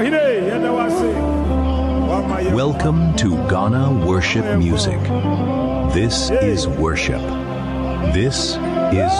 Welcome to Ghana Worship Music. This is worship. This is